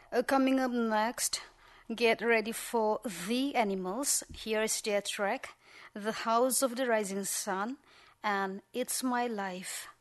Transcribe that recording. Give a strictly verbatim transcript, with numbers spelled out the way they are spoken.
Uh, coming up next, get ready for The Animals. Here is their track, The House of the Rising Sun, and It's My Life.